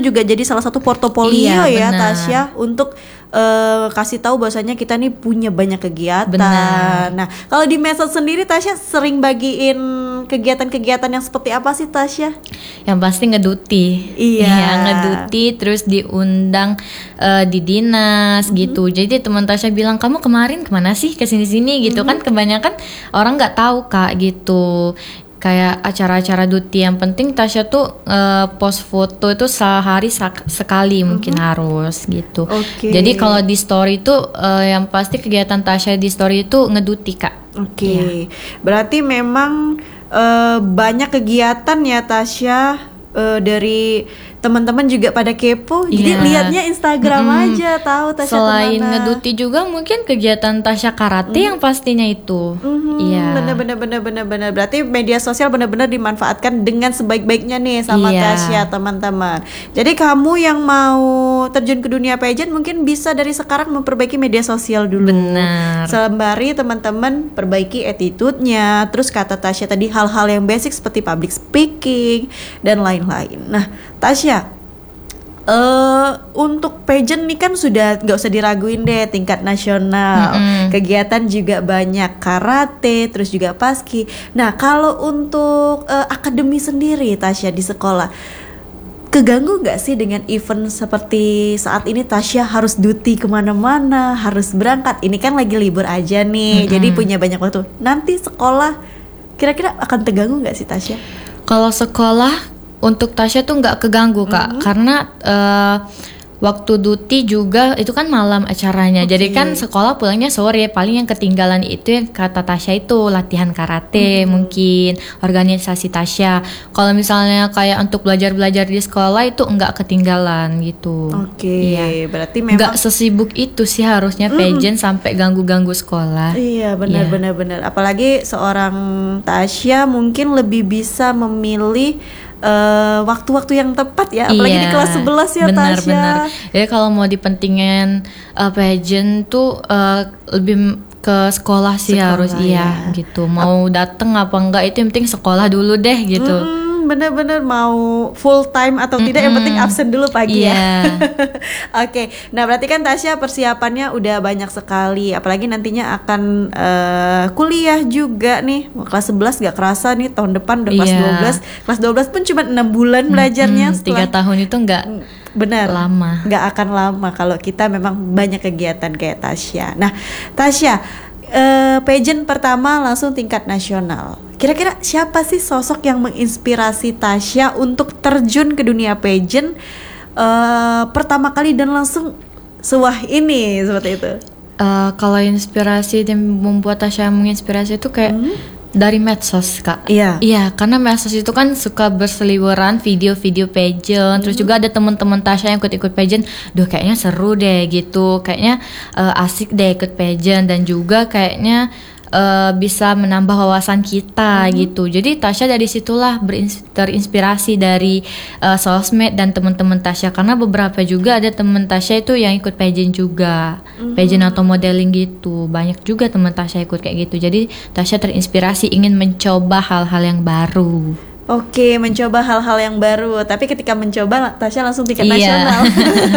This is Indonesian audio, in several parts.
juga jadi salah satu portofolio Iya, ya benar. Tasya untuk kasih tahu bahwasanya kita nih punya banyak kegiatan. Benar. Nah, kalau di medsos sendiri Tasya sering bagiin kegiatan-kegiatan yang seperti apa sih Tasya? Yang pasti ngeduti. Iya. Ya, ngeduti terus diundang di dinas gitu. Jadi teman Tasya bilang, "Kamu kemarin kemana sih ke sini-sini?" gitu kan, kebanyakan orang nggak tahu Kak gitu. Kayak acara-acara duti yang penting Tasya tuh post foto itu sehari sekali mungkin harus gitu. Oke. Jadi kalau di story itu yang pasti kegiatan Tasya di story itu ngeduti Kak. Oke. Berarti memang banyak kegiatan ya Tasya, dari teman-teman juga pada kepo. Jadi Iya. lihatnya Instagram aja tahu Tasya Selain kemana. ngeduti juga mungkin kegiatan Tasya karate yang pastinya itu. Iya. Bener. Berarti media sosial benar-benar dimanfaatkan dengan sebaik-baiknya nih sama Iya. Tasya teman-teman. Jadi kamu yang mau terjun ke dunia pageant mungkin bisa dari sekarang memperbaiki media sosial dulu. Benar. Sembari teman-teman perbaiki attitude-nya. Terus kata Tasya tadi hal-hal yang basic seperti public speaking dan lain-lain. Nah, Tasya, untuk pageant nih kan sudah nggak usah diraguin deh tingkat nasional. Kegiatan juga banyak, karate, terus juga paski. Nah, kalau untuk akademi sendiri Tasya di sekolah, keganggu nggak sih dengan event seperti saat ini Tasya harus duty kemana-mana, harus berangkat. Ini kan lagi libur aja nih, jadi punya banyak waktu. Nanti sekolah kira-kira akan terganggu nggak sih Tasya? Kalau sekolah untuk Tasya tuh nggak keganggu Kak, karena waktu duty juga itu kan malam acaranya. Jadi kan sekolah pulangnya sore, paling yang ketinggalan itu yang kata Tasya itu latihan karate, mungkin organisasi Tasya. Kalau misalnya kayak untuk belajar-belajar di sekolah itu nggak ketinggalan gitu. Oke, Iya. berarti memang Nggak sesibuk itu sih harusnya pageant sampai ganggu-ganggu sekolah. iya benar. Apalagi seorang Tasya mungkin lebih bisa memilih waktu-waktu yang tepat ya, apalagi di kelas 11 ya Tasya. Benar. Jadi kalau mau dipentingin pageant tuh lebih ke sekolah sih Sekolah, harus ya. gitu. Mau dateng apa enggak itu yang penting sekolah dulu deh gitu. Bener-bener mau full time atau tidak, yang penting absen dulu pagi ya. Oke, nah berarti kan Tasya persiapannya udah banyak sekali, apalagi nantinya akan kuliah juga nih. Kelas 11 gak kerasa nih, tahun depan udah kelas 12. Kelas 12 pun cuma 6 bulan belajarnya. 3 tahun itu enggak benar lama. Nggak akan lama kalau kita memang banyak kegiatan kayak Tasya. Nah Tasya, pageant pertama langsung tingkat nasional. Kira-kira siapa sih sosok yang menginspirasi Tasya untuk terjun ke dunia pageant pertama kali dan langsung sewah ini seperti itu? Kalau inspirasi dan membuat Tasya menginspirasi itu kayak dari medsos Kak. Iya, karena medsos itu kan suka berseliweran video-video pageant. Terus juga ada teman-teman Tasya yang ikut-ikut pageant. Duh kayaknya seru deh gitu. Kayaknya asik deh ikut pageant. Dan juga kayaknya bisa menambah wawasan kita gitu. Jadi Tasya dari situlah terinspirasi dari sosmed dan teman-teman Tasya, karena beberapa juga ada teman Tasya itu yang ikut pageant juga, pageant atau modeling gitu. Banyak juga teman Tasya ikut kayak gitu. Jadi Tasya terinspirasi ingin mencoba hal-hal yang baru. Oke, mencoba hal-hal yang baru. Tapi ketika mencoba, Tasya langsung tingkat nasional.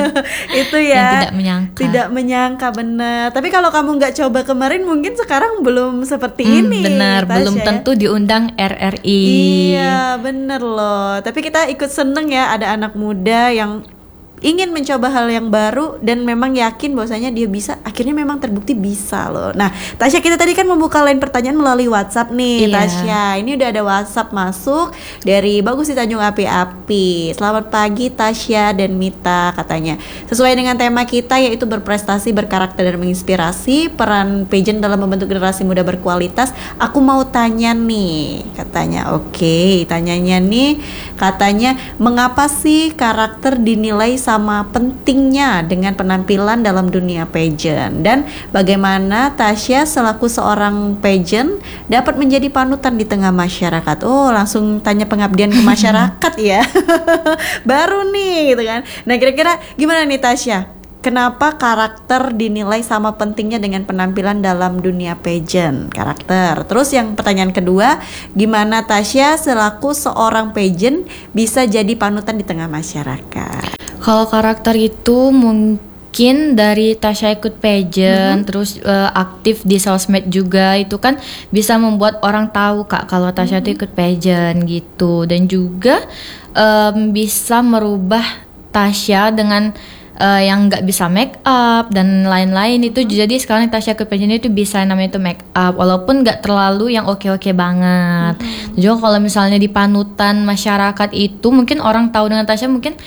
Itu ya. Yang tidak menyangka benar. Tapi kalau kamu nggak coba kemarin, mungkin sekarang belum seperti ini. Benar, Tasya, belum tentu diundang RRI. Iya, bener loh. Tapi kita ikut seneng ya, ada anak muda yang ingin mencoba hal yang baru dan memang yakin bahwasanya dia bisa, akhirnya memang terbukti bisa loh. Nah, Tasya, kita tadi kan membuka line pertanyaan melalui WhatsApp nih. Tasya, ini udah ada WhatsApp masuk dari Bagus di Tanjung Api-Api. Selamat pagi Tasya dan Mita, katanya. Sesuai dengan tema kita yaitu berprestasi, berkarakter dan menginspirasi, peran pageant dalam membentuk generasi muda berkualitas. Aku mau tanya nih, katanya. Oke, tanyanya nih, katanya mengapa sih karakter dinilai sama pentingnya dengan penampilan dalam dunia pageant, dan bagaimana Tasya selaku seorang pageant dapat menjadi panutan di tengah masyarakat. Oh, langsung tanya pengabdian ke masyarakat ya. Baru nih gitu kan. Nah, kira-kira gimana nih Tasya? Kenapa karakter dinilai sama pentingnya dengan penampilan dalam dunia pageant? Karakter. Terus yang pertanyaan kedua, gimana Tasya selaku seorang pageant bisa jadi panutan di tengah masyarakat? Kalau karakter itu mungkin dari Tasya ikut pageant, terus aktif di sosmed juga, itu kan bisa membuat orang tahu Kak kalau Tasya itu ikut pageant gitu, dan juga bisa merubah Tasya dengan yang nggak bisa make up dan lain-lain itu. Jadi sekarang Tasya ikut pageant itu bisa namanya itu make up, walaupun nggak terlalu yang oke-oke banget. Juga kalau misalnya di panutan masyarakat itu mungkin orang tahu dengan Tasya mungkin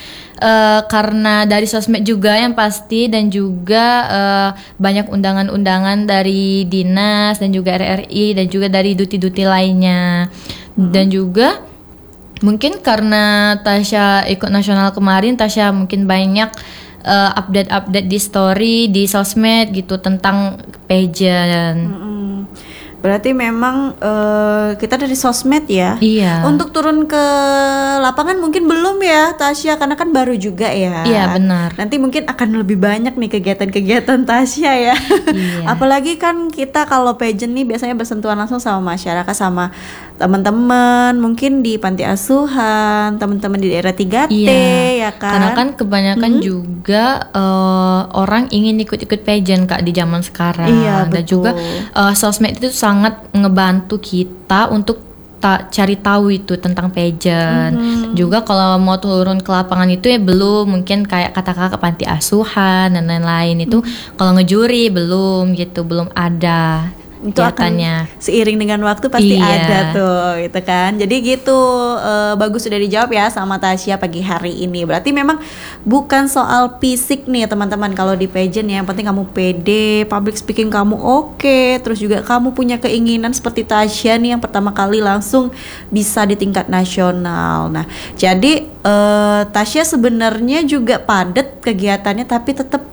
karena dari sosmed juga yang pasti, dan juga banyak undangan-undangan dari dinas dan juga RRI dan juga dari duti-duti lainnya. Dan juga mungkin karena Tasya ikut nasional kemarin, Tasya mungkin banyak update-update di story, di sosmed gitu tentang pageant. Berarti memang kita dari sosmed ya. Iya. Untuk turun ke lapangan mungkin belum ya Tasya, karena kan baru juga ya. Iya benar. Nanti mungkin akan lebih banyak nih kegiatan-kegiatan Tasya ya. Iya. Apalagi kan kita kalau pageant nih biasanya bersentuhan langsung sama masyarakat, sama teman-teman mungkin di panti asuhan, teman-teman di daerah 3T ya kan. Karena kan kebanyakan juga orang ingin ikut-ikut pageant Kak di zaman sekarang. Iya, dan betul. juga sosmed itu sangat ngebantu kita untuk cari tahu itu tentang pageant. Juga kalau mau turun ke lapangan itu ya belum, mungkin kayak kata kakak panti asuhan dan lain-lain itu kalau ngejuri belum gitu, belum ada. Itu akan seiring dengan waktu pasti ada tuh gitu kan. Jadi gitu, bagus sudah dijawab ya sama Tasya pagi hari ini. Berarti memang bukan soal fisik nih teman-teman kalau di pageant ya. Yang penting kamu pede, public speaking kamu oke, terus juga kamu punya keinginan seperti Tasya nih yang pertama kali langsung bisa di tingkat nasional. Nah jadi Tasya sebenarnya juga padat kegiatannya, tapi tetap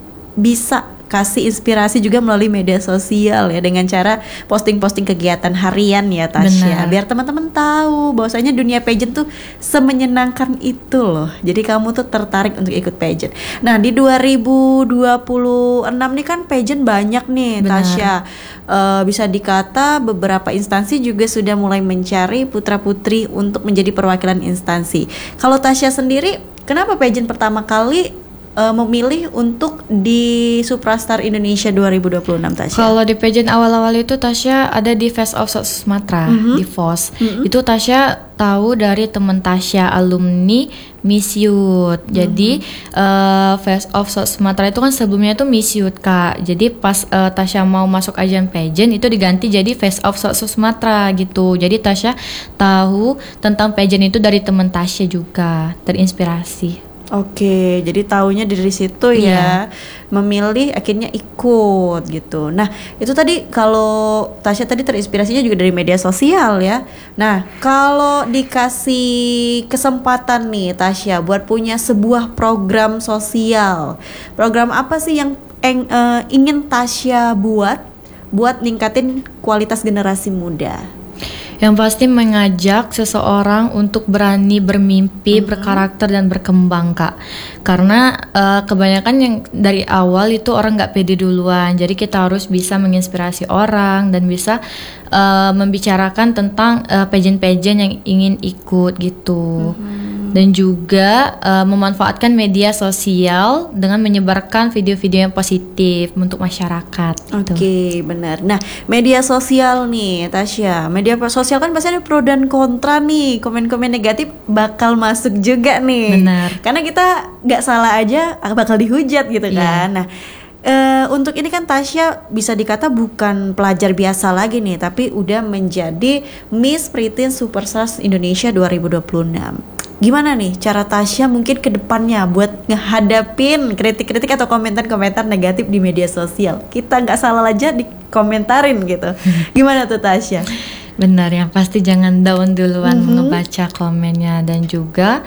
bisa kasih inspirasi juga melalui media sosial ya, dengan cara posting-posting kegiatan harian ya Tasya. Benar. Biar teman-teman tahu bahwasanya dunia pageant tuh semenyenangkan itu loh. Jadi kamu tuh tertarik untuk ikut pageant. Nah di 2026 nih kan pageant banyak nih. Benar. Tasya. Bisa dikata beberapa instansi juga sudah mulai mencari putra-putri untuk menjadi perwakilan instansi. Kalau Tasya sendiri, kenapa pageant pertama kali memilih untuk di Suprastar Indonesia 2026 Tasya? Kalau di pageant awal-awal itu Tasya ada di Face of Sumatera, di FOS. Itu Tasya tahu dari teman Tasya, alumni Miss Youth. Jadi Face of Sumatera itu kan sebelumnya itu Miss Youth Kak. Jadi pas Tasya mau masuk ajang pageant itu diganti jadi Face of Sumatera gitu. Jadi Tasya tahu tentang pageant itu dari teman Tasya juga, terinspirasi. Oke, jadi taunya dari situ ya, memilih akhirnya ikut gitu. Nah itu tadi kalau Tasya tadi terinspirasinya juga dari media sosial ya. Nah kalau dikasih kesempatan nih Tasya buat punya sebuah program sosial, program apa sih yang ingin Tasya buat ningkatin kualitas generasi muda? Yang pasti mengajak seseorang untuk berani bermimpi, berkarakter dan berkembang Kak. Karena kebanyakan yang dari awal itu orang nggak pede duluan. Jadi kita harus bisa menginspirasi orang dan bisa membicarakan tentang pageant-pageant yang ingin ikut gitu. Dan juga memanfaatkan media sosial dengan menyebarkan video-video yang positif untuk masyarakat. Oke, benar. Nah, media sosial nih, Tasya. Media sosial kan pasti ada pro dan kontra nih. Komen-komen negatif bakal masuk juga nih. Benar. Karena kita nggak salah aja bakal dihujat gitu kan. Nah, untuk ini kan Tasya bisa dikata bukan pelajar biasa lagi nih, tapi udah menjadi Miss Preteen Superstars Indonesia 2026. Gimana nih cara Tasya mungkin ke depannya buat ngehadapin kritik-kritik atau komentar-komentar negatif di media sosial? Kita nggak salah aja dikomentarin gitu. Gimana tuh Tasya? Benar, yang pasti jangan down duluan ngebaca komennya, dan juga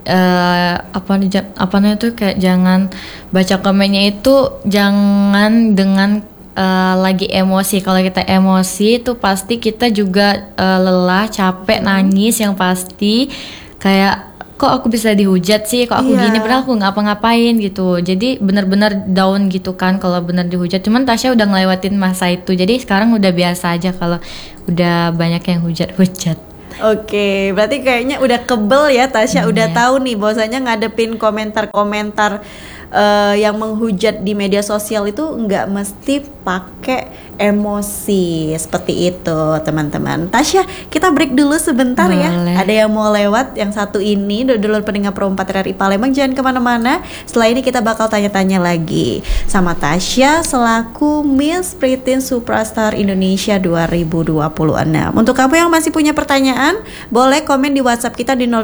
apa namanya tuh kayak jangan baca komennya itu jangan dengan lagi emosi. Kalau kita emosi itu pasti kita juga lelah, capek, nangis, yang pasti kayak kok aku bisa dihujat sih, kok aku gini, padahal aku nggak apa-ngapain gitu. Jadi benar-benar down gitu kan kalau benar dihujat. Cuman Tasya udah ngelewatin masa itu, jadi sekarang udah biasa aja kalau udah banyak yang hujat-hujat. Oke, berarti kayaknya udah kebel ya Tasya, udah tahu nih bahwasanya ngadepin komentar-komentar yang menghujat di media sosial itu nggak mesti pakai emosi seperti itu, teman-teman. Tasya, kita break dulu sebentar. Boleh. Ya. Ada yang mau lewat, yang satu ini, dulur pendengar Pro 4 RRI Palembang, jangan kemana-mana. Setelah ini kita bakal tanya-tanya lagi sama Tasya selaku Miss Preteen Superstar Indonesia 2026. Untuk kamu yang masih punya pertanyaan, boleh komen di WhatsApp kita di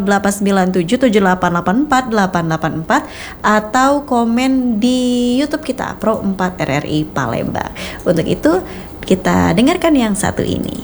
08977884 atau komen di YouTube kita Pro 4 RRI Palembang. Untuk itu kita dengarkan yang satu ini.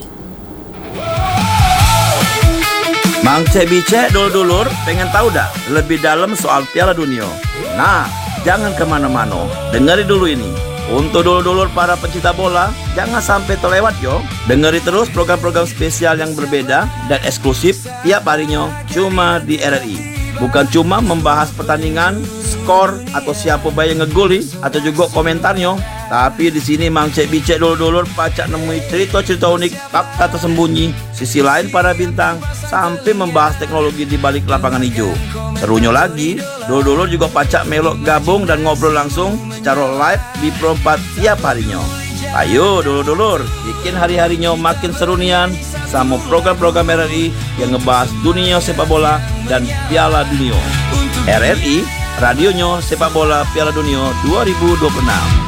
Mang Cek Bicek dulur-dulur pengen tahu dah lebih dalam soal Piala Dunia. Nah, jangan kemana-mana, dengari dulu ini. Untuk dulur-dulur para pecinta bola, jangan sampai terlewat yo. Dengari terus program-program spesial yang berbeda dan eksklusif tiap harinya cuma di RRI. Bukan cuma membahas pertandingan, skor atau siapa bayi ngegoli atau juga komentarnya, tapi di sini Mang Cek Bicek dulur-dulur pacak nemui cerita-cerita unik, fakta tersembunyi, sisi lain para bintang, sampai membahas teknologi di balik lapangan hijau. Serunya lagi, dulur-dulur juga pacak melok gabung dan ngobrol langsung secara live di Pro 4 tiap harinya. Ayo dulur-dulur, bikin hari-harinya makin seru nian sama program-program RRI yang ngebahas dunia sepak bola dan Piala Dunia. RRI, radionya sepak bola Piala Dunia 2026.